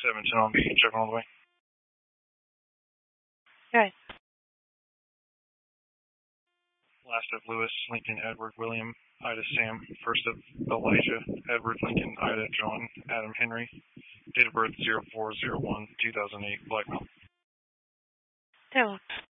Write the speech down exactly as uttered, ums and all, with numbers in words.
seven ten on B, checking all the way. Okay. Last of Lewis, Lincoln, Edward, William, Ida, Sam. First of Elijah, Edward, Lincoln, Ida, John, Adam, Henry. Date of birth zero four zero one two thousand eight, Blackmail. Taylor.